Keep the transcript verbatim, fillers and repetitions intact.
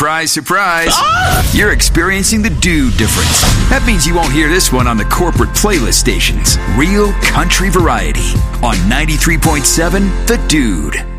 Surprise, surprise. Ah! You're experiencing the Dude difference. That means you won't hear this one on the corporate playlist stations. Real country variety on ninety-three point seven The Dude.